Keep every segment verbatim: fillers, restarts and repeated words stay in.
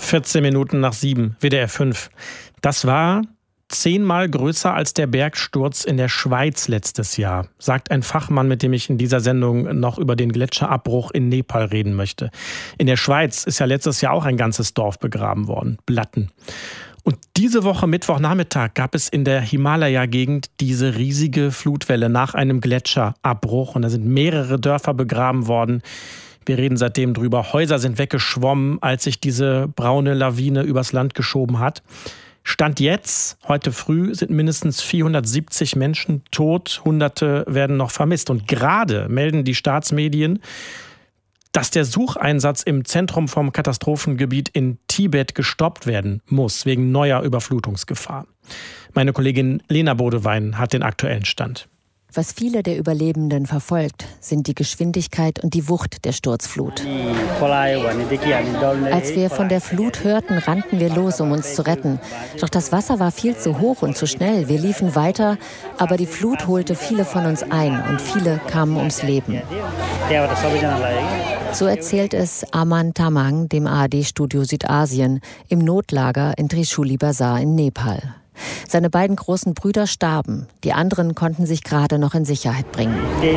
vierzehn Minuten nach sieben, W D R fünf. Das war zehnmal größer als der Bergsturz in der Schweiz letztes Jahr, sagt ein Fachmann, mit dem ich in dieser Sendung noch über den Gletscherabbruch in Nepal reden möchte. In der Schweiz ist ja letztes Jahr auch ein ganzes Dorf begraben worden, Blatten. Und diese Woche, Mittwochnachmittag, gab es in der Himalaya-Gegend diese riesige Flutwelle nach einem Gletscherabbruch. Und da sind mehrere Dörfer begraben worden. Wir reden seitdem drüber. Häuser sind weggeschwommen, als sich diese braune Lawine übers Land geschoben hat. Stand jetzt, heute früh, sind mindestens vierhundertsiebzig Menschen tot. Hunderte werden noch vermisst. Und gerade melden die Staatsmedien, dass der Sucheinsatz im Zentrum vom Katastrophengebiet in Tibet gestoppt werden muss, wegen neuer Überflutungsgefahr. Meine Kollegin Lena Bodewein hat den aktuellen Stand. Was viele der Überlebenden verfolgt, sind die Geschwindigkeit und die Wucht der Sturzflut. Als wir von der Flut hörten, rannten wir los, um uns zu retten. Doch das Wasser war viel zu hoch und zu schnell. Wir liefen weiter, aber die Flut holte viele von uns ein und viele kamen ums Leben. So erzählt es Aman Tamang, dem A R D-Studio Südasien, im Notlager in Trishuli Bazar in Nepal. Seine beiden großen Brüder starben. Die anderen konnten sich gerade noch in Sicherheit bringen.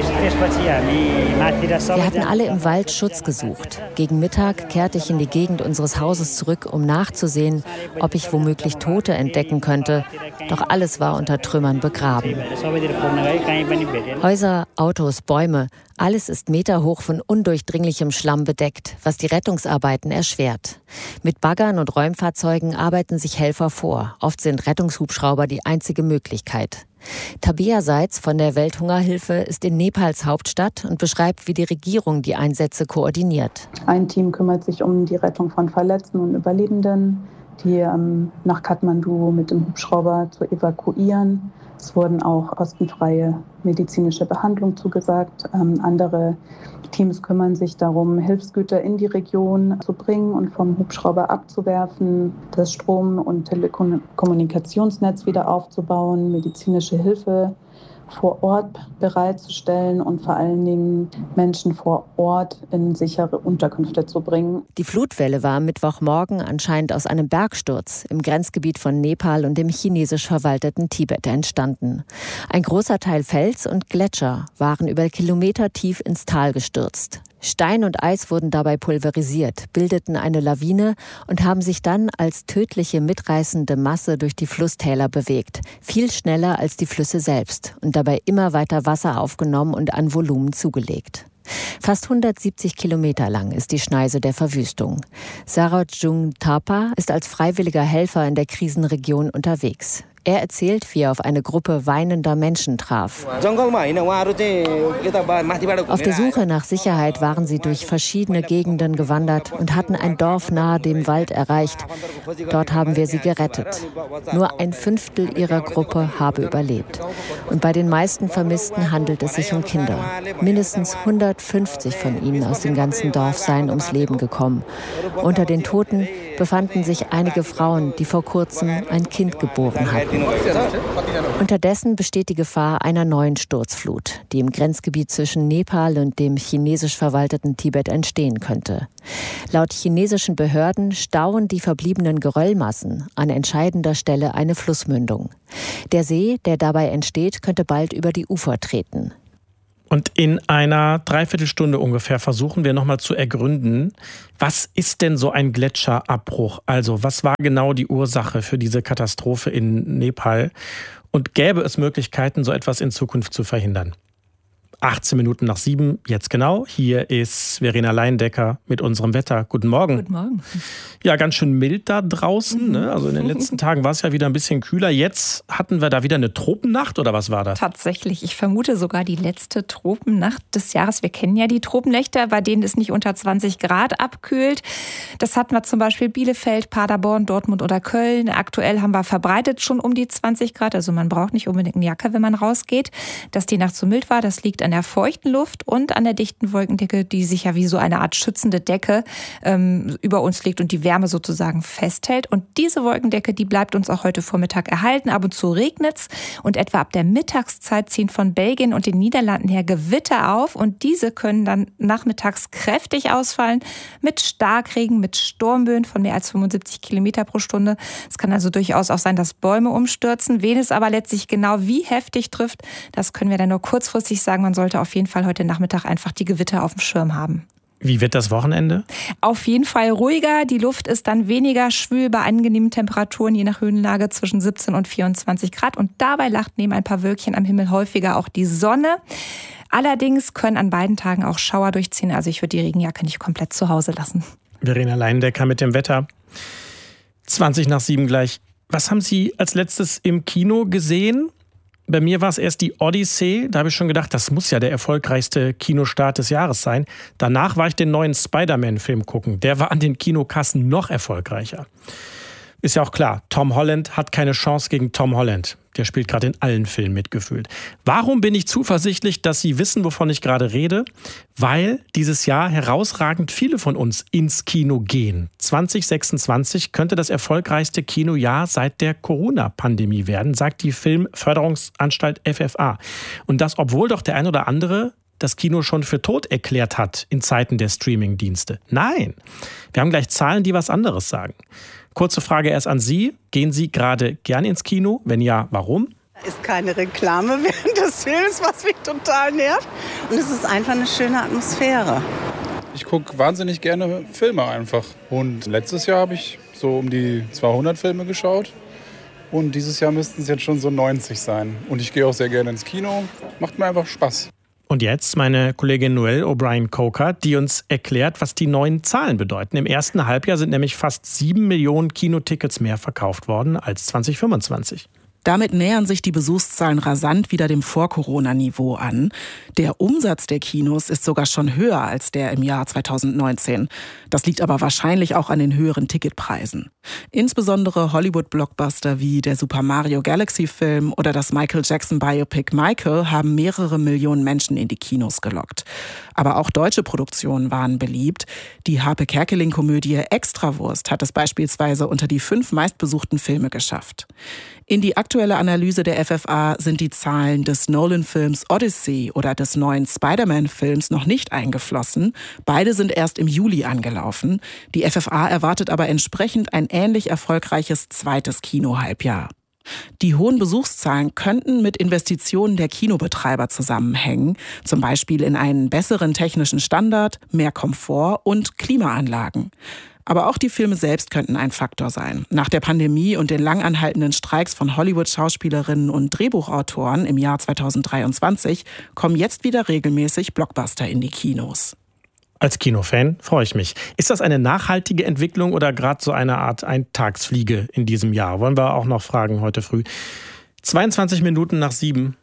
Wir hatten alle im Wald Schutz gesucht. Gegen Mittag kehrte ich in die Gegend unseres Hauses zurück, um nachzusehen, ob ich womöglich Tote entdecken könnte. Doch alles war unter Trümmern begraben. Häuser, Autos, Bäume, alles ist meterhoch von undurchdringlichem Schlamm bedeckt, was die Rettungsarbeiten erschwert. Mit Baggern und Räumfahrzeugen arbeiten sich Helfer vor. Oft sind Rettungshubschrauber die einzige Möglichkeit. Tabea Seitz von der Welthungerhilfe ist in Nepals Hauptstadt und beschreibt, wie die Regierung die Einsätze koordiniert. Ein Team kümmert sich um die Rettung von Verletzten und Überlebenden, die ähm, nach Kathmandu mit dem Hubschrauber zu evakuieren. Es wurden auch kostenfreie medizinische Behandlung zugesagt. Ähm, andere Teams kümmern sich darum, Hilfsgüter in die Region zu bringen und vom Hubschrauber abzuwerfen, das Strom- und Telekommunikationsnetz wieder aufzubauen, medizinische Hilfe vor Ort bereitzustellen und vor allen Dingen Menschen vor Ort in sichere Unterkünfte zu bringen. Die Flutwelle war am Mittwochmorgen anscheinend aus einem Bergsturz im Grenzgebiet von Nepal und dem chinesisch verwalteten Tibet entstanden. Ein großer Teil Fels und Gletscher waren über Kilometer tief ins Tal gestürzt. Stein und Eis wurden dabei pulverisiert, bildeten eine Lawine und haben sich dann als tödliche, mitreißende Masse durch die Flusstäler bewegt, viel schneller als die Flüsse selbst und dabei immer weiter Wasser aufgenommen und an Volumen zugelegt. Fast hundertsiebzig Kilometer lang ist die Schneise der Verwüstung. Sarojung Thapa ist als freiwilliger Helfer in der Krisenregion unterwegs. Er erzählt, wie er auf eine Gruppe weinender Menschen traf. Auf der Suche nach Sicherheit waren sie durch verschiedene Gegenden gewandert und hatten ein Dorf nahe dem Wald erreicht. Dort haben wir sie gerettet. Nur ein Fünftel ihrer Gruppe habe überlebt. Und bei den meisten Vermissten handelt es sich um Kinder. Mindestens hundertfünfzig von ihnen aus dem ganzen Dorf seien ums Leben gekommen. Unter den Toten befanden sich einige Frauen, die vor kurzem ein Kind geboren hatten. Unterdessen besteht die Gefahr einer neuen Sturzflut, die im Grenzgebiet zwischen Nepal und dem chinesisch verwalteten Tibet entstehen könnte. Laut chinesischen Behörden stauen die verbliebenen Geröllmassen an entscheidender Stelle eine Flussmündung. Der See, der dabei entsteht, könnte bald über die Ufer treten. Und in einer Dreiviertelstunde ungefähr versuchen wir nochmal zu ergründen, was ist denn so ein Gletscherabbruch? Also was war genau die Ursache für diese Katastrophe in Nepal? Und gäbe es Möglichkeiten, so etwas in Zukunft zu verhindern? achtzehn Minuten nach sieben, jetzt genau. Hier ist Verena Leindecker mit unserem Wetter. Guten Morgen. Guten Morgen. Ja, ganz schön mild da draußen. Ne? Also in den letzten Tagen war es ja wieder ein bisschen kühler. Jetzt hatten wir da wieder eine Tropennacht oder was war das? Tatsächlich. Ich vermute sogar die letzte Tropennacht des Jahres. Wir kennen ja die Tropennächte, bei denen es nicht unter zwanzig Grad abkühlt. Das hatten wir zum Beispiel Bielefeld, Paderborn, Dortmund oder Köln. Aktuell haben wir verbreitet schon um die zwanzig Grad. Also man braucht nicht unbedingt eine Jacke, wenn man rausgeht. Dass die Nacht so mild war, das liegt an an der feuchten Luft und an der dichten Wolkendecke, die sich ja wie so eine Art schützende Decke ähm, über uns legt und die Wärme sozusagen festhält. Und diese Wolkendecke, die bleibt uns auch heute Vormittag erhalten. Ab und zu regnet's und etwa ab der Mittagszeit ziehen von Belgien und den Niederlanden her Gewitter auf und diese können dann nachmittags kräftig ausfallen mit Starkregen, mit Sturmböen von mehr als fünfundsiebzig Kilometer pro Stunde. Es kann also durchaus auch sein, dass Bäume umstürzen. Wen es aber letztlich genau wie heftig trifft, das können wir dann nur kurzfristig sagen. Man sollte auf jeden Fall heute Nachmittag einfach die Gewitter auf dem Schirm haben. Wie wird das Wochenende? Auf jeden Fall ruhiger. Die Luft ist dann weniger schwül bei angenehmen Temperaturen, je nach Höhenlage zwischen siebzehn und vierundzwanzig Grad. Und dabei lacht neben ein paar Wölkchen am Himmel häufiger auch die Sonne. Allerdings können an beiden Tagen auch Schauer durchziehen. Also ich würde die Regenjacke nicht komplett zu Hause lassen. Verena Leindecker mit dem Wetter. zwanzig nach sieben gleich. Was haben Sie als letztes im Kino gesehen? Bei mir war es erst die Odyssey. Da habe ich schon gedacht, das muss ja der erfolgreichste Kinostart des Jahres sein. Danach war ich den neuen Spider-Man-Film gucken. Der war an den Kinokassen noch erfolgreicher. Ist ja auch klar, Tom Holland hat keine Chance gegen Tom Holland. Der spielt gerade in allen Filmen mitgefühlt. Warum bin ich zuversichtlich, dass Sie wissen, wovon ich gerade rede? Weil dieses Jahr herausragend viele von uns ins Kino gehen. zwanzig sechsundzwanzig könnte das erfolgreichste Kinojahr seit der Corona-Pandemie werden, sagt die Filmförderungsanstalt F F A. Und das, obwohl doch der ein oder andere das Kino schon für tot erklärt hat in Zeiten der Streaming-Dienste. Nein, wir haben gleich Zahlen, die was anderes sagen. Kurze Frage erst an Sie. Gehen Sie gerade gern ins Kino? Wenn ja, warum? Ist keine Reklame während des Films, was mich total nervt. Und es ist einfach eine schöne Atmosphäre. Ich gucke wahnsinnig gerne Filme einfach. Und letztes Jahr habe ich so um die zweihundert Filme geschaut. Und dieses Jahr müssten es jetzt schon so neunzig sein. Und ich gehe auch sehr gerne ins Kino. Macht mir einfach Spaß. Und jetzt meine Kollegin Noelle O'Brien-Coker, die uns erklärt, was die neuen Zahlen bedeuten. Im ersten Halbjahr sind nämlich fast sieben Millionen Kinotickets mehr verkauft worden als zwanzig fünfundzwanzig. Damit nähern sich die Besuchszahlen rasant wieder dem Vor-Corona-Niveau an. Der Umsatz der Kinos ist sogar schon höher als der im Jahr zweitausendneunzehn. Das liegt aber wahrscheinlich auch an den höheren Ticketpreisen. Insbesondere Hollywood-Blockbuster wie der Super Mario Galaxy-Film oder das Michael Jackson-Biopic Michael haben mehrere Millionen Menschen in die Kinos gelockt. Aber auch deutsche Produktionen waren beliebt. Die Harpe Kerkeling-Komödie Extrawurst hat es beispielsweise unter die fünf meistbesuchten Filme geschafft. In die aktuelle Analyse der F F A sind die Zahlen des Nolan-Films Odyssey oder des neuen Spider-Man-Films noch nicht eingeflossen. Beide sind erst im Juli angelaufen. Die F F A erwartet aber entsprechend ein ähnlich erfolgreiches zweites Kinohalbjahr. Die hohen Besuchszahlen könnten mit Investitionen der Kinobetreiber zusammenhängen, zum Beispiel in einen besseren technischen Standard, mehr Komfort und Klimaanlagen. Aber auch die Filme selbst könnten ein Faktor sein. Nach der Pandemie und den lang anhaltenden Streiks von Hollywood-Schauspielerinnen und Drehbuchautoren im Jahr zweitausenddreiundzwanzig kommen jetzt wieder regelmäßig Blockbuster in die Kinos. Als Kinofan freue ich mich. Ist das eine nachhaltige Entwicklung oder gerade so eine Art Eintagsfliege in diesem Jahr? Wollen wir auch noch fragen heute früh. zweiundzwanzig Minuten nach sieben.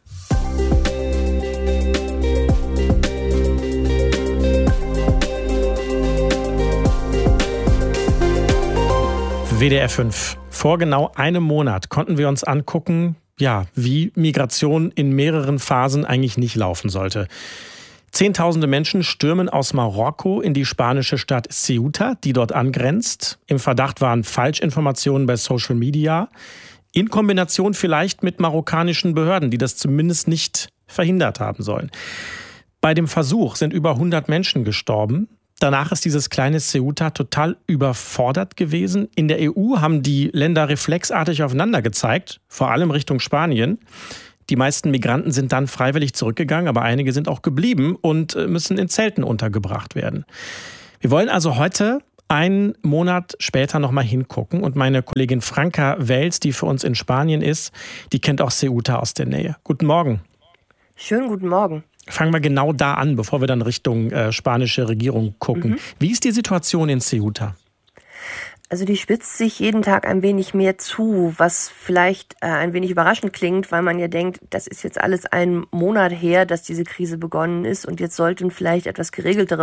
W D R fünf. Vor genau einem Monat konnten wir uns angucken, ja, wie Migration in mehreren Phasen eigentlich nicht laufen sollte. Zehntausende Menschen stürmen aus Marokko in die spanische Stadt Ceuta, die dort angrenzt. Im Verdacht waren Falschinformationen bei Social Media, in Kombination vielleicht mit marokkanischen Behörden, die das zumindest nicht verhindert haben sollen. Bei dem Versuch sind über hundert Menschen gestorben. Danach ist dieses kleine Ceuta total überfordert gewesen. In der E U haben die Länder reflexartig aufeinander gezeigt, vor allem Richtung Spanien. Die meisten Migranten sind dann freiwillig zurückgegangen, aber einige sind auch geblieben und müssen in Zelten untergebracht werden. Wir wollen also heute einen Monat später nochmal hingucken und meine Kollegin Franka Wels, die für uns in Spanien ist, die kennt auch Ceuta aus der Nähe. Guten Morgen. Schönen guten Morgen. Fangen wir genau da an, bevor wir dann Richtung äh, spanische Regierung gucken. Mhm. Wie ist die Situation in Ceuta? Also die spitzt sich jeden Tag ein wenig mehr zu, was vielleicht äh, ein wenig überraschend klingt, weil man ja denkt, das ist jetzt alles einen Monat her, dass diese Krise begonnen ist und jetzt sollten vielleicht etwas geregeltere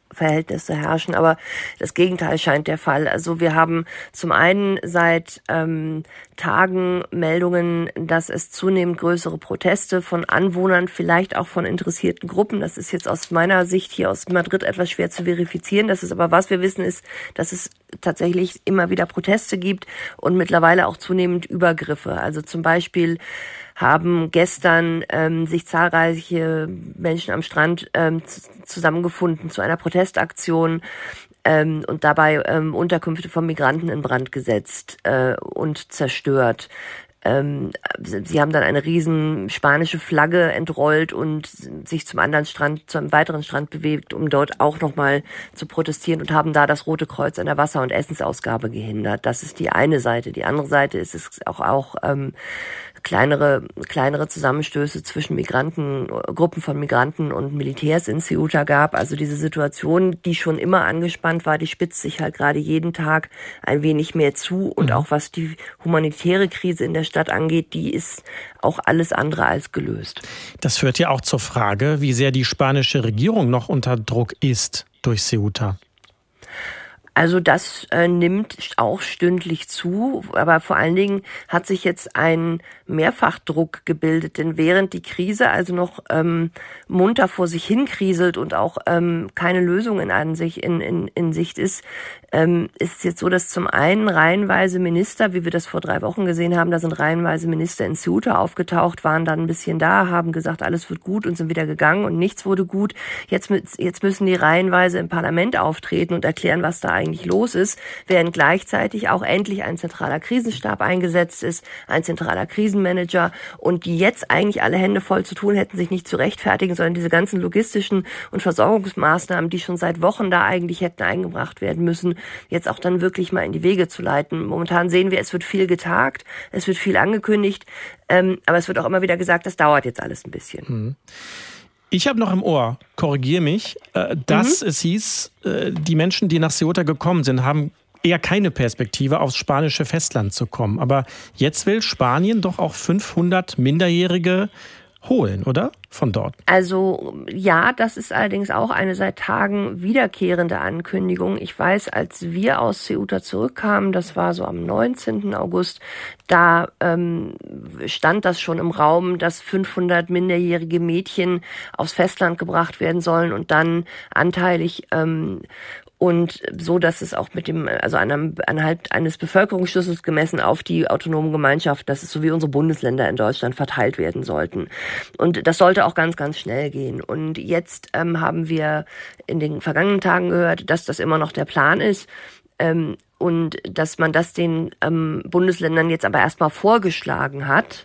Verhältnisse herrschen, aber das Gegenteil scheint der Fall. Also wir haben zum einen seit ähm, Tagen Meldungen, dass es zunehmend größere Proteste von Anwohnern, vielleicht auch von interessierten Gruppen. Das ist jetzt aus meiner Sicht hier aus Madrid etwas schwer zu verifizieren. Das ist aber, was wir wissen, ist, dass es tatsächlich immer wieder Proteste gibt und mittlerweile auch zunehmend Übergriffe. Also zum Beispiel haben gestern ähm, sich zahlreiche Menschen am Strand ähm, zusammengefunden zu einer Protestaktion ähm, und dabei ähm, Unterkünfte von Migranten in Brand gesetzt äh, und zerstört. Ähm, sie haben dann eine riesen spanische Flagge entrollt und sich zum anderen Strand, zu einem weiteren Strand bewegt, um dort auch nochmal zu protestieren und haben da das Rote Kreuz an der Wasser- und Essensausgabe gehindert. Das ist die eine Seite. Die andere Seite ist es auch, auch ähm, kleinere, kleinere Zusammenstöße zwischen Migranten, Gruppen von Migranten und Militärs in Ceuta gab. Also diese Situation, die schon immer angespannt war, die spitzt sich halt gerade jeden Tag ein wenig mehr zu. Und auch was die humanitäre Krise in der Stadt angeht, die ist auch alles andere als gelöst. Das führt ja auch zur Frage, wie sehr die spanische Regierung noch unter Druck ist durch Ceuta. Also das äh, nimmt auch stündlich zu, aber vor allen Dingen hat sich jetzt ein Mehrfachdruck gebildet, denn während die Krise also noch ähm, munter vor sich hinkriselt und auch ähm, keine Lösung in, an sich, in, in, in Sicht ist, ähm, ist es jetzt so, dass zum einen reihenweise Minister, wie wir das vor drei Wochen gesehen haben, da sind reihenweise Minister in Ceuta aufgetaucht, waren dann ein bisschen da, haben gesagt, alles wird gut und sind wieder gegangen und nichts wurde gut. Jetzt, jetzt müssen die reihenweise im Parlament auftreten und erklären, was da eigentlich los ist, während gleichzeitig auch endlich ein zentraler Krisenstab eingesetzt ist, ein zentraler Krisenmanager und die jetzt eigentlich alle Hände voll zu tun hätten, sich nicht zu rechtfertigen, sondern diese ganzen logistischen und Versorgungsmaßnahmen, die schon seit Wochen da eigentlich hätten eingebracht werden müssen, jetzt auch dann wirklich mal in die Wege zu leiten. Momentan sehen wir, es wird viel getagt, es wird viel angekündigt, ähm, aber es wird auch immer wieder gesagt, das dauert jetzt alles ein bisschen. Mhm. Ich habe noch im Ohr, korrigier mich, dass mhm. es hieß, die Menschen, die nach Ceuta gekommen sind, haben eher keine Perspektive, aufs spanische Festland zu kommen. Aber jetzt will Spanien doch auch fünfhundert Minderjährige holen, oder? Von dort. Also ja, das ist allerdings auch eine seit Tagen wiederkehrende Ankündigung. Ich weiß, als wir aus Ceuta zurückkamen, das war so am neunzehnten August, da ähm, stand das schon im Raum, dass fünfhundert minderjährige Mädchen aufs Festland gebracht werden sollen und dann anteilig ähm, und so, dass es auch mit dem, also einem, anhand eines Bevölkerungsschlüssels gemessen auf die autonomen Gemeinschaften, dass es so wie unsere Bundesländer in Deutschland verteilt werden sollten. Und das sollte auch ganz, ganz schnell gehen. Und jetzt ähm, haben wir in den vergangenen Tagen gehört, dass das immer noch der Plan ist. Ähm, und dass man das den ähm, Bundesländern jetzt aber erstmal vorgeschlagen hat.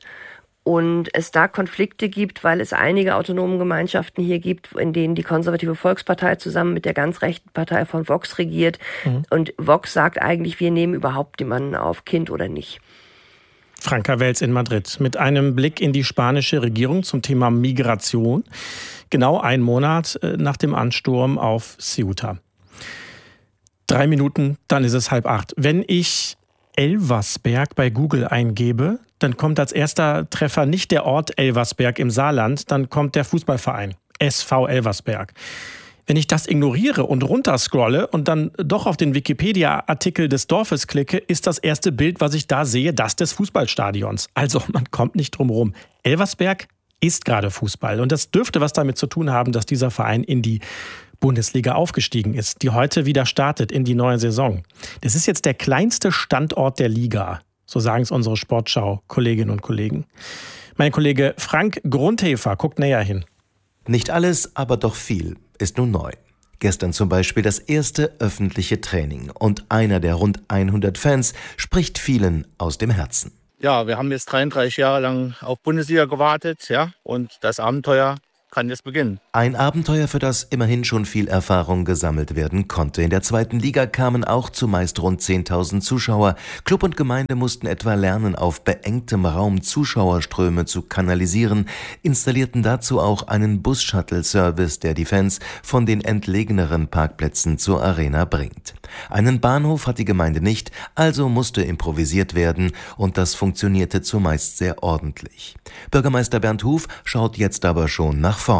Und es da Konflikte gibt, weil es einige autonome Gemeinschaften hier gibt, in denen die konservative Volkspartei zusammen mit der ganz rechten Partei von Vox regiert. Mhm. Und Vox sagt eigentlich, wir nehmen überhaupt jemanden auf, Kind oder nicht. Franka Welz in Madrid mit einem Blick in die spanische Regierung zum Thema Migration. Genau ein Monat nach dem Ansturm auf Ceuta. Drei Minuten, dann ist es halb acht. Wenn ich Elversberg bei Google eingebe, dann kommt als erster Treffer nicht der Ort Elversberg im Saarland, dann kommt der Fußballverein S V Elversberg. Wenn ich das ignoriere und runterscrolle und dann doch auf den Wikipedia-Artikel des Dorfes klicke, ist das erste Bild, was ich da sehe, das des Fußballstadions. Also man kommt nicht drum rum. Elversberg ist gerade Fußball und das dürfte was damit zu tun haben, dass dieser Verein in die Bundesliga aufgestiegen ist, die heute wieder startet in die neue Saison. Das ist jetzt der kleinste Standort der Liga, so sagen es unsere Sportschau-Kolleginnen und Kollegen. Mein Kollege Frank Grundhefer guckt näher hin. Nicht alles, aber doch viel ist nun neu. Gestern zum Beispiel das erste öffentliche Training und einer der rund hundert Fans spricht vielen aus dem Herzen. Ja, wir haben jetzt dreiunddreißig Jahre lang auf Bundesliga gewartet, ja, und das Abenteuer kann jetzt beginnen. Ein Abenteuer, für das immerhin schon viel Erfahrung gesammelt werden konnte. In der zweiten Liga kamen auch zumeist rund zehntausend Zuschauer. Club und Gemeinde mussten etwa lernen, auf beengtem Raum Zuschauerströme zu kanalisieren, installierten dazu auch einen Bus-Shuttle-Service, der die Fans von den entlegeneren Parkplätzen zur Arena bringt. Einen Bahnhof hat die Gemeinde nicht, also musste improvisiert werden und das funktionierte zumeist sehr ordentlich. Bürgermeister Bernd Huf schaut jetzt aber schon nach vorne.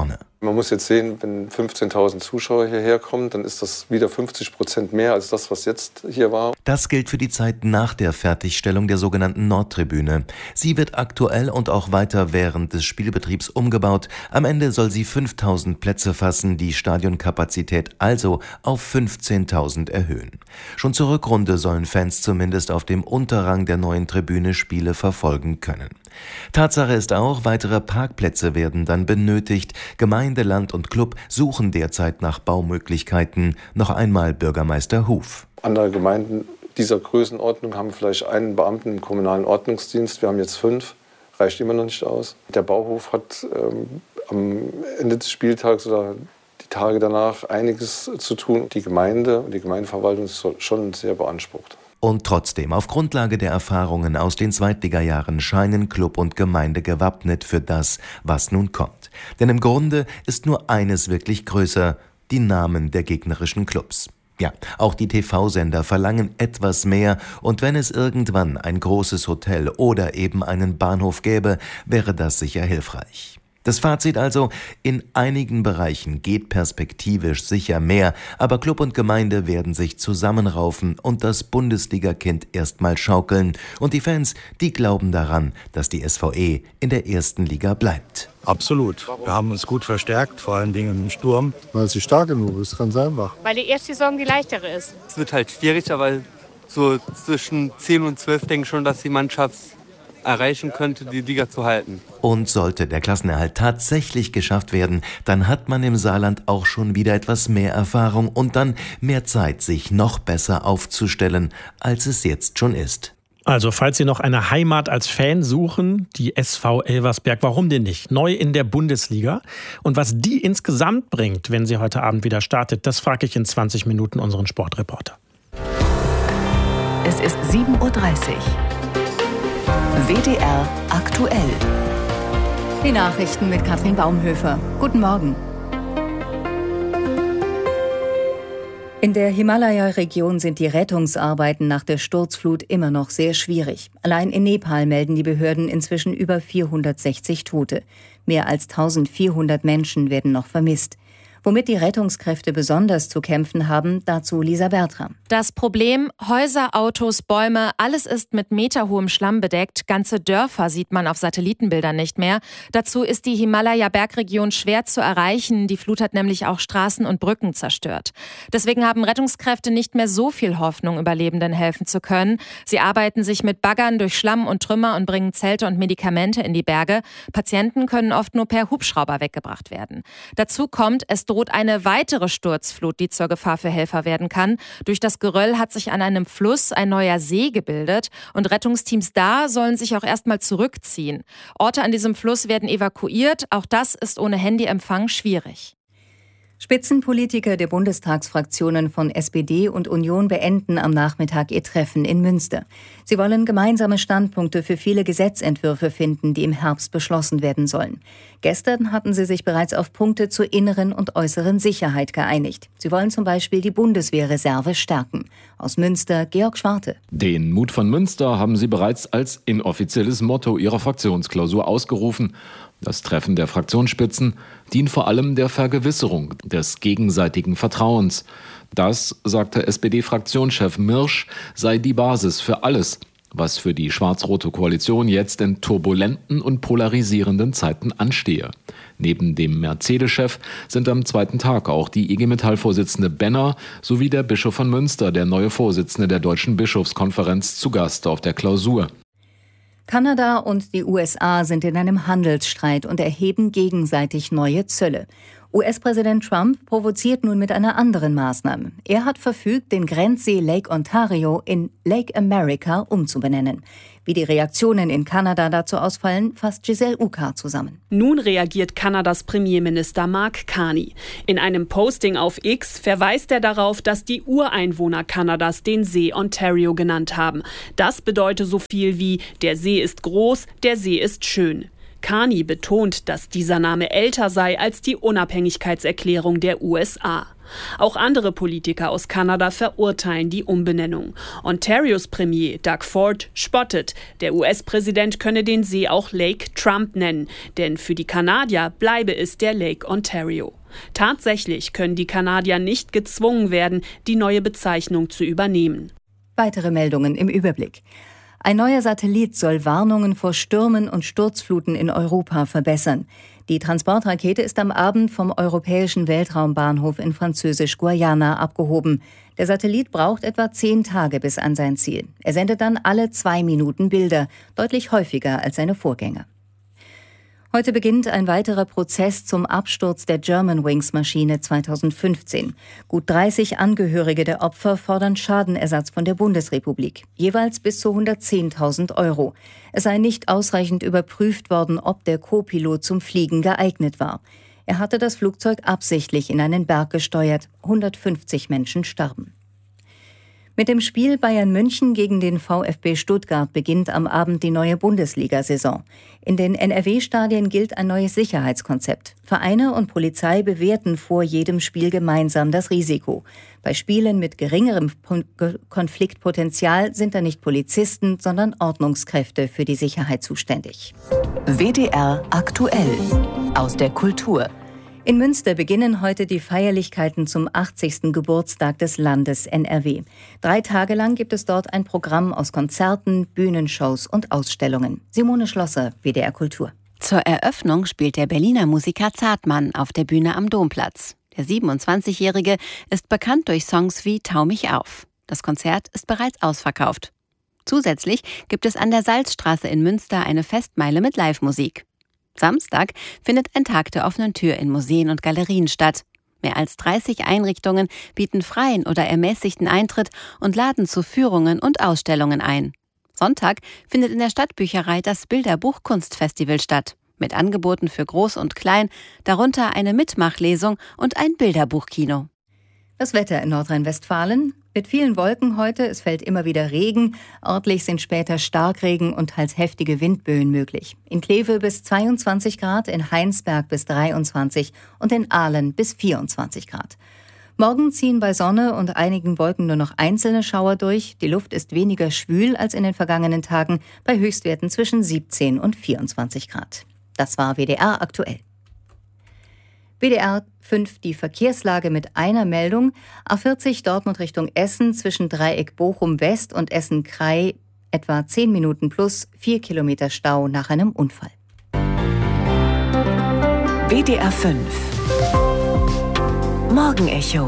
Man muss jetzt sehen, wenn fünfzehntausend Zuschauer hierher kommen, dann ist das wieder fünfzig Prozent mehr als das, was jetzt hier war. Das gilt für die Zeit nach der Fertigstellung der sogenannten Nordtribüne. Sie wird aktuell und auch weiter während des Spielbetriebs umgebaut. Am Ende soll sie fünftausend Plätze fassen, die Stadionkapazität also auf fünfzehntausend erhöhen. Schon zur Rückrunde sollen Fans zumindest auf dem Unterrang der neuen Tribüne Spiele verfolgen können. Tatsache ist auch, weitere Parkplätze werden dann benötigt. Gemeinde, Land und Club suchen derzeit nach Baumöglichkeiten. Noch einmal Bürgermeister Huf. Andere Gemeinden dieser Größenordnung haben vielleicht einen Beamten im kommunalen Ordnungsdienst. Wir haben jetzt fünf, reicht immer noch nicht aus. Der Bauhof hat ähm, am Ende des Spieltags oder die Tage danach einiges zu tun. Die Gemeinde und die Gemeindeverwaltung ist schon sehr beansprucht. Und trotzdem, auf Grundlage der Erfahrungen aus den Zweitligajahren scheinen Club und Gemeinde gewappnet für das, was nun kommt. Denn im Grunde ist nur eines wirklich größer: die Namen der gegnerischen Clubs. Ja, auch die T V-Sender verlangen etwas mehr, und wenn es irgendwann ein großes Hotel oder eben einen Bahnhof gäbe, wäre das sicher hilfreich. Das Fazit also: in einigen Bereichen geht perspektivisch sicher mehr, aber Club und Gemeinde werden sich zusammenraufen und das Bundesliga-Kind erstmal schaukeln. Und die Fans, die glauben daran, dass die S V E in der ersten Liga bleibt. Absolut. Wir haben uns gut verstärkt, vor allen Dingen im Sturm. Weil sie stark genug ist, ganz einfach. Weil die erste Saison die leichtere ist. Es wird halt schwieriger, weil so zwischen zehn und zwölf denke ich schon, dass die Mannschaft erreichen könnte, die Liga zu halten. Und sollte der Klassenerhalt tatsächlich geschafft werden, dann hat man im Saarland auch schon wieder etwas mehr Erfahrung und dann mehr Zeit, sich noch besser aufzustellen, als es jetzt schon ist. Also, falls Sie noch eine Heimat als Fan suchen, die S V Elversberg, warum denn nicht? Neu in der Bundesliga. Und was die insgesamt bringt, wenn sie heute Abend wieder startet, das frage ich in zwanzig Minuten unseren Sportreporter. Es ist sieben Uhr dreißig. W D R aktuell. Die Nachrichten mit Katrin Baumhöfer. Guten Morgen. In der Himalaya-Region sind die Rettungsarbeiten nach der Sturzflut immer noch sehr schwierig. Allein in Nepal melden die Behörden inzwischen über vierhundertsechzig Tote. Mehr als eintausendvierhundert Menschen werden noch vermisst. Womit die Rettungskräfte besonders zu kämpfen haben, dazu Lisa Bertram. Das Problem: Häuser, Autos, Bäume, alles ist mit meterhohem Schlamm bedeckt. Ganze Dörfer sieht man auf Satellitenbildern nicht mehr. Dazu ist die Himalaya-Bergregion schwer zu erreichen. Die Flut hat nämlich auch Straßen und Brücken zerstört. Deswegen haben Rettungskräfte nicht mehr so viel Hoffnung, Überlebenden helfen zu können. Sie arbeiten sich mit Baggern durch Schlamm und Trümmer und bringen Zelte und Medikamente in die Berge. Patienten können oft nur per Hubschrauber weggebracht werden. Dazu kommt, es droht eine weitere Sturzflut, die zur Gefahr für Helfer werden kann. Durch das Geröll hat sich an einem Fluss ein neuer See gebildet und Rettungsteams da sollen sich auch erstmal zurückziehen. Orte an diesem Fluss werden evakuiert. Auch das ist ohne Handyempfang schwierig. Spitzenpolitiker der Bundestagsfraktionen von S P D und Union beenden am Nachmittag ihr Treffen in Münster. Sie wollen gemeinsame Standpunkte für viele Gesetzentwürfe finden, die im Herbst beschlossen werden sollen. Gestern hatten sie sich bereits auf Punkte zur inneren und äußeren Sicherheit geeinigt. Sie wollen zum Beispiel die Bundeswehrreserve stärken. Aus Münster, Georg Schwarte. Den Mut von Münster haben sie bereits als inoffizielles Motto ihrer Fraktionsklausur ausgerufen. Das Treffen der Fraktionsspitzen dient vor allem der Vergewisserung des gegenseitigen Vertrauens. Das, sagte S P D-Fraktionschef Mirsch, sei die Basis für alles, was für die schwarz-rote Koalition jetzt in turbulenten und polarisierenden Zeiten anstehe. Neben dem Mercedes-Chef sind am zweiten Tag auch die I G Metall-Vorsitzende Benner sowie der Bischof von Münster, der neue Vorsitzende der Deutschen Bischofskonferenz, zu Gast auf der Klausur. Kanada und die U S A sind in einem Handelsstreit und erheben gegenseitig neue Zölle. U S-Präsident Trump provoziert nun mit einer anderen Maßnahme. Er hat verfügt, den Grenzsee Lake Ontario in Lake America umzubenennen. Wie die Reaktionen in Kanada dazu ausfallen, fasst Giselle Uka zusammen. Nun reagiert Kanadas Premierminister Mark Carney. In einem Posting auf X verweist er darauf, dass die Ureinwohner Kanadas den See Ontario genannt haben. Das bedeutet so viel wie: der See ist groß, der See ist schön. Carney betont, dass dieser Name älter sei als die Unabhängigkeitserklärung der U S A. Auch andere Politiker aus Kanada verurteilen die Umbenennung. Ontarios Premier Doug Ford spottet, der U S-Präsident könne den See auch Lake Trump nennen, denn für die Kanadier bleibe es der Lake Ontario. Tatsächlich können die Kanadier nicht gezwungen werden, die neue Bezeichnung zu übernehmen. Weitere Meldungen im Überblick. Ein neuer Satellit soll Warnungen vor Stürmen und Sturzfluten in Europa verbessern. Die Transportrakete ist am Abend vom Europäischen Weltraumbahnhof in Französisch-Guayana abgehoben. Der Satellit braucht etwa zehn Tage bis an sein Ziel. Er sendet dann alle zwei Minuten Bilder, deutlich häufiger als seine Vorgänger. Heute beginnt ein weiterer Prozess zum Absturz der Germanwings-Maschine zweitausendfünfzehn. Gut dreißig Angehörige der Opfer fordern Schadenersatz von der Bundesrepublik, jeweils bis zu hundertzehntausend Euro. Es sei nicht ausreichend überprüft worden, ob der Co-Pilot zum Fliegen geeignet war. Er hatte das Flugzeug absichtlich in einen Berg gesteuert. hundertfünfzig Menschen starben. Mit dem Spiel Bayern München gegen den VfB Stuttgart beginnt am Abend die neue Bundesliga-Saison. In den N R W-Stadien gilt ein neues Sicherheitskonzept. Vereine und Polizei bewerten vor jedem Spiel gemeinsam das Risiko. Bei Spielen mit geringerem Konfliktpotenzial sind da nicht Polizisten, sondern Ordnungskräfte für die Sicherheit zuständig. W D R aktuell aus der Kultur. In Münster beginnen heute die Feierlichkeiten zum achtzigsten Geburtstag des Landes N R W. Drei Tage lang gibt es dort ein Programm aus Konzerten, Bühnenshows und Ausstellungen. Simone Schlosser, W D R Kultur. Zur Eröffnung spielt der Berliner Musiker Zartmann auf der Bühne am Domplatz. Der siebenundzwanzigjährige ist bekannt durch Songs wie Tau mich auf. Das Konzert ist bereits ausverkauft. Zusätzlich gibt es an der Salzstraße in Münster eine Festmeile mit Live-Musik. Samstag findet ein Tag der offenen Tür in Museen und Galerien statt. Mehr als dreißig Einrichtungen bieten freien oder ermäßigten Eintritt und laden zu Führungen und Ausstellungen ein. Sonntag findet in der Stadtbücherei das Bilderbuch-Kunstfestival statt, mit Angeboten für Groß und Klein, darunter eine Mitmachlesung und ein Bilderbuchkino. Das Wetter in Nordrhein-Westfalen. Mit vielen Wolken heute, es fällt immer wieder Regen. Örtlich sind später Starkregen und teils heftige Windböen möglich. In Kleve bis zweiundzwanzig Grad, in Heinsberg bis dreiundzwanzig und in Aalen bis vierundzwanzig Grad. Morgen ziehen bei Sonne und einigen Wolken nur noch einzelne Schauer durch. Die Luft ist weniger schwül als in den vergangenen Tagen, bei Höchstwerten zwischen siebzehn und vierundzwanzig Grad. Das war W D R aktuell. W D R fünf, die Verkehrslage mit einer Meldung. A vierzig Dortmund Richtung Essen zwischen Dreieck Bochum West und Essen-Krei etwa zehn Minuten plus, vier Kilometer Stau nach einem Unfall. W D R fünf Morgenecho.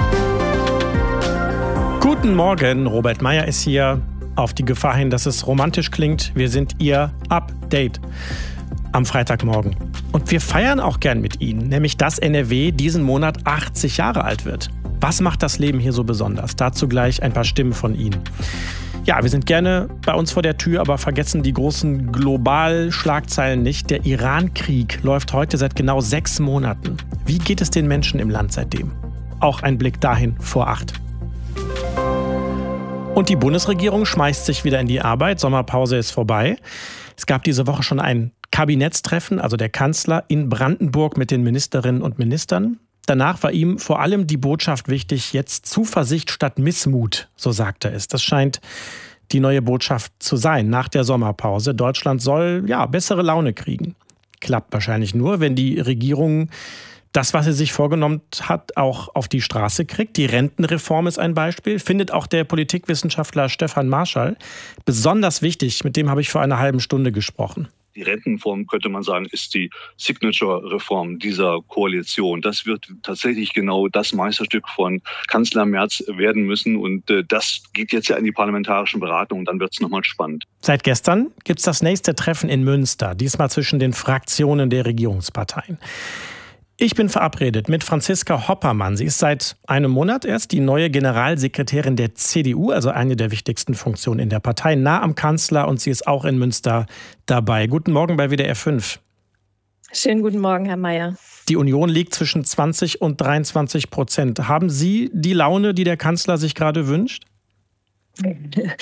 Guten Morgen, Robert Meyer ist hier. Auf die Gefahr hin, dass es romantisch klingt, wir sind Ihr Update am Freitagmorgen. Und wir feiern auch gern mit Ihnen, nämlich dass N R W diesen Monat achtzig Jahre alt wird. Was macht das Leben hier so besonders? Dazu gleich ein paar Stimmen von Ihnen. Ja, wir sind gerne bei uns vor der Tür, aber vergessen die großen Global-Schlagzeilen nicht. Der Iran-Krieg läuft heute seit genau sechs Monaten. Wie geht es den Menschen im Land seitdem? Auch ein Blick dahin vor acht. Und die Bundesregierung schmeißt sich wieder in die Arbeit. Sommerpause ist vorbei. Es gab diese Woche schon ein Kabinettstreffen, also der Kanzler, in Brandenburg mit den Ministerinnen und Ministern. Danach war ihm vor allem die Botschaft wichtig, jetzt Zuversicht statt Missmut, so sagte er es. Das scheint die neue Botschaft zu sein nach der Sommerpause. Deutschland soll ja bessere Laune kriegen. Klappt wahrscheinlich nur, wenn die Regierung das, was sie sich vorgenommen hat, auch auf die Straße kriegt. Die Rentenreform ist ein Beispiel, findet auch der Politikwissenschaftler Stefan Marschall besonders wichtig. Mit dem habe ich vor einer halben Stunde gesprochen. Die Rentenreform, könnte man sagen, ist die Signature-Reform dieser Koalition. Das wird tatsächlich genau das Meisterstück von Kanzler Merz werden müssen. Und äh, das geht jetzt ja in die parlamentarischen Beratungen. Dann wird es nochmal spannend. Seit gestern gibt es das nächste Treffen in Münster, diesmal zwischen den Fraktionen der Regierungsparteien. Ich bin verabredet mit Franziska Hoppermann. Sie ist seit einem Monat erst die neue Generalsekretärin der C D U, also eine der wichtigsten Funktionen in der Partei, nah am Kanzler, und sie ist auch in Münster dabei. Guten Morgen bei W D R fünf. Schönen guten Morgen, Herr Mayer. Die Union liegt zwischen zwanzig und dreiundzwanzig Prozent. Haben Sie die Laune, die der Kanzler sich gerade wünscht?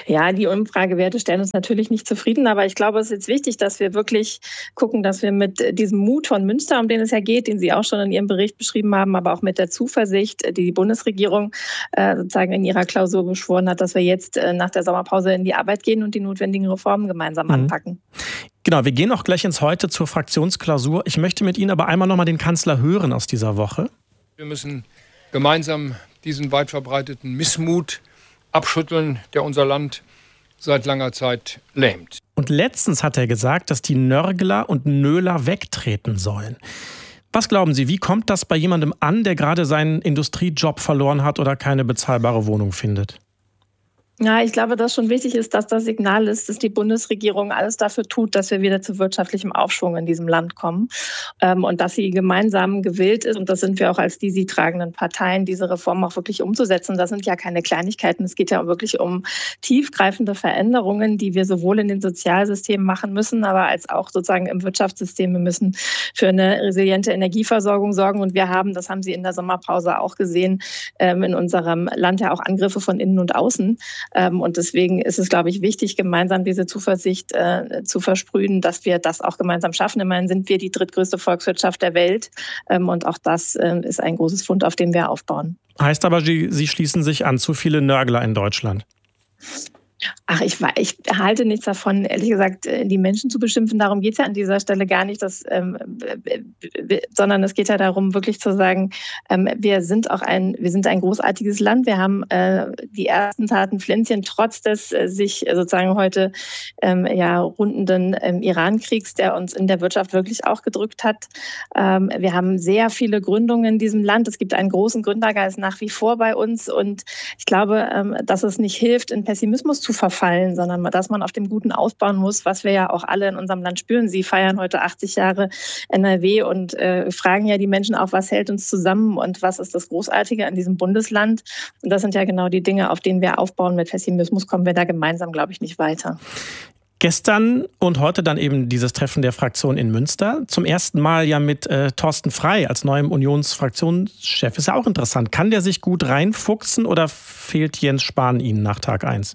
Ja, die Umfragewerte stellen uns natürlich nicht zufrieden, aber ich glaube, es ist jetzt wichtig, dass wir wirklich gucken, dass wir mit diesem Mut von Münster, um den es ja geht, den Sie auch schon in Ihrem Bericht beschrieben haben, aber auch mit der Zuversicht, die die Bundesregierung äh, sozusagen in ihrer Klausur beschworen hat, dass wir jetzt äh, nach der Sommerpause in die Arbeit gehen und die notwendigen Reformen gemeinsam mhm. anpacken. Genau, wir gehen auch gleich ins Heute zur Fraktionsklausur. Ich möchte mit Ihnen aber einmal noch mal den Kanzler hören aus dieser Woche. Wir müssen gemeinsam diesen weit verbreiteten Missmut abschütteln, der unser Land seit langer Zeit lähmt. Und letztens hat er gesagt, dass die Nörgler und Nöler wegtreten sollen. Was glauben Sie, wie kommt das bei jemandem an, der gerade seinen Industriejob verloren hat oder keine bezahlbare Wohnung findet? Ja, ich glaube, dass schon wichtig ist, dass das Signal ist, dass die Bundesregierung alles dafür tut, dass wir wieder zu wirtschaftlichem Aufschwung in diesem Land kommen ähm, und dass sie gemeinsam gewillt ist, und das sind wir auch als die sie tragenden Parteien, diese Reform auch wirklich umzusetzen. Das sind ja keine Kleinigkeiten. Es geht ja wirklich um tiefgreifende Veränderungen, die wir sowohl in den Sozialsystemen machen müssen, aber als auch sozusagen im Wirtschaftssystem. Wir müssen für eine resiliente Energieversorgung sorgen und wir haben, das haben Sie in der Sommerpause auch gesehen, ähm, in unserem Land ja auch Angriffe von innen und außen. Und deswegen ist es, glaube ich, wichtig, gemeinsam diese Zuversicht äh, zu versprühen, dass wir das auch gemeinsam schaffen. Immerhin sind wir die drittgrößte Volkswirtschaft der Welt. Ähm, und auch das äh, ist ein großes Fund, auf dem wir aufbauen. Heißt aber, Sie, Sie schließen sich an zu viele Nörgler in Deutschland. Ach, ich, ich halte nichts davon, ehrlich gesagt, die Menschen zu beschimpfen. Darum geht es ja an dieser Stelle gar nicht, dass, ähm, sondern es geht ja darum, wirklich zu sagen, ähm, wir sind auch ein, wir sind ein großartiges Land. Wir haben äh, die ersten Taten Pflänzchen trotz des äh, sich sozusagen heute ähm, ja, rundenden ähm, Iran-Kriegs, der uns in der Wirtschaft wirklich auch gedrückt hat. Ähm, wir haben sehr viele Gründungen in diesem Land. Es gibt einen großen Gründergeist nach wie vor bei uns. Und ich glaube, ähm, dass es nicht hilft, in Pessimismus zu verfallen, sondern dass man auf dem Guten aufbauen muss, was wir ja auch alle in unserem Land spüren. Sie feiern heute achtzig Jahre N R W und äh, fragen ja die Menschen auch, was hält uns zusammen und was ist das Großartige an diesem Bundesland. Und das sind ja genau die Dinge, auf denen wir aufbauen. Mit Pessimismus kommen wir da gemeinsam, glaube ich, nicht weiter. Gestern und heute dann eben dieses Treffen der Fraktion in Münster. Zum ersten Mal ja mit äh, Thorsten Frey als neuem Unionsfraktionschef. Ist ja auch interessant. Kann der sich gut reinfuchsen oder fehlt Jens Spahn Ihnen nach Tag eins?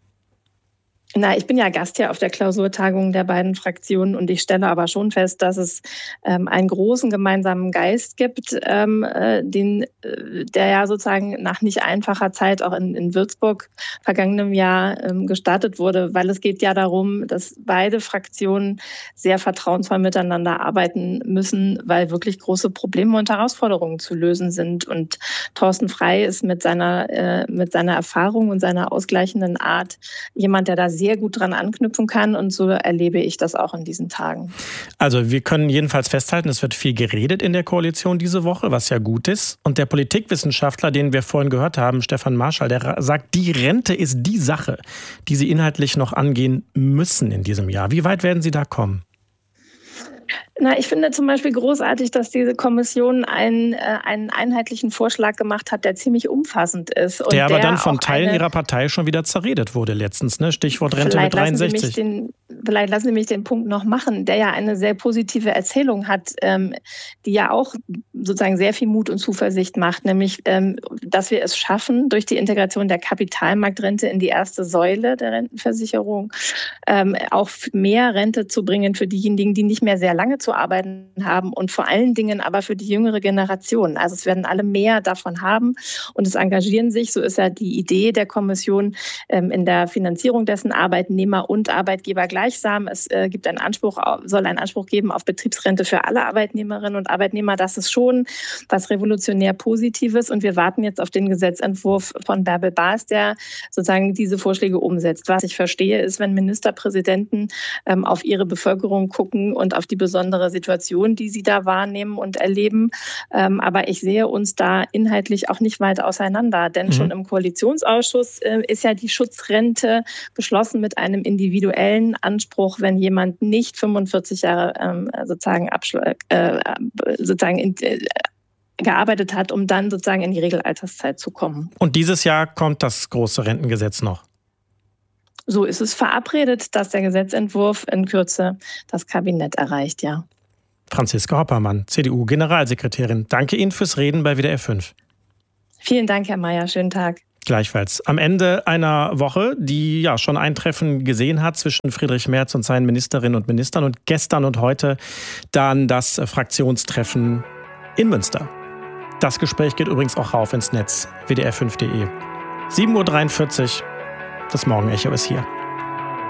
Na, ich bin ja Gast hier auf der Klausurtagung der beiden Fraktionen und ich stelle aber schon fest, dass es ähm, einen großen gemeinsamen Geist gibt, ähm, äh, den, äh, der ja sozusagen nach nicht einfacher Zeit auch in, in Würzburg vergangenem Jahr ähm, gestartet wurde, weil es geht ja darum, dass beide Fraktionen sehr vertrauensvoll miteinander arbeiten müssen, weil wirklich große Probleme und Herausforderungen zu lösen sind. Und Thorsten Frey ist mit seiner, äh, mit seiner Erfahrung und seiner ausgleichenden Art jemand, der da sehr sehr gut dran anknüpfen kann und so erlebe ich das auch in diesen Tagen. Also wir können jedenfalls festhalten, es wird viel geredet in der Koalition diese Woche, was ja gut ist. Und der Politikwissenschaftler, den wir vorhin gehört haben, Stefan Marschall, der sagt, die Rente ist die Sache, die Sie inhaltlich noch angehen müssen in diesem Jahr. Wie weit werden Sie da kommen? Na, ich finde zum Beispiel großartig, dass diese Kommission einen, äh, einen einheitlichen Vorschlag gemacht hat, der ziemlich umfassend ist. Und der aber der dann von Teilen eine, Ihrer Partei schon wieder zerredet wurde letztens, ne? Stichwort Rente mit dreiundsechzig. Lassen Sie mich den, vielleicht lassen Sie mich den Punkt noch machen, der ja eine sehr positive Erzählung hat, ähm, die ja auch sozusagen sehr viel Mut und Zuversicht macht, nämlich, ähm, dass wir es schaffen, durch die Integration der Kapitalmarktrente in die erste Säule der Rentenversicherung ähm, auch mehr Rente zu bringen für diejenigen, die nicht mehr sehr lange zu arbeiten haben und vor allen Dingen aber für die jüngere Generation. Also es werden alle mehr davon haben und es engagieren sich, so ist ja die Idee der Kommission, ähm, in der Finanzierung dessen Arbeitnehmer und Arbeitgeber gleichsam. Es äh, gibt einen Anspruch, soll einen Anspruch geben auf Betriebsrente für alle Arbeitnehmerinnen und Arbeitnehmer. Das ist schon was revolutionär Positives und wir warten jetzt auf den Gesetzentwurf von Bärbel Baas, der sozusagen diese Vorschläge umsetzt. Was ich verstehe, ist, wenn Ministerpräsidenten ähm, auf ihre Bevölkerung gucken und auf die besondere Situation, die sie da wahrnehmen und erleben. Ähm, aber ich sehe uns da inhaltlich auch nicht weit auseinander, denn mhm. schon im Koalitionsausschuss äh, ist ja die Schutzrente beschlossen mit einem individuellen Anspruch, wenn jemand nicht fünfundvierzig Jahre ähm, sozusagen, äh, sozusagen in, äh, gearbeitet hat, um dann sozusagen in die Regelalterszeit zu kommen. Und dieses Jahr kommt das große Rentengesetz noch? So ist es verabredet, dass der Gesetzentwurf in Kürze das Kabinett erreicht, ja. Franziska Hoppermann, C D U-Generalsekretärin. Danke Ihnen fürs Reden bei W D R fünf. Vielen Dank, Herr Mayer. Schönen Tag. Gleichfalls. Am Ende einer Woche, die ja schon ein Treffen gesehen hat zwischen Friedrich Merz und seinen Ministerinnen und Ministern und gestern und heute dann das Fraktionstreffen in Münster. Das Gespräch geht übrigens auch rauf ins Netz, w d r fünf punkt d e. sieben Uhr dreiundvierzig, das Morgenecho ist hier.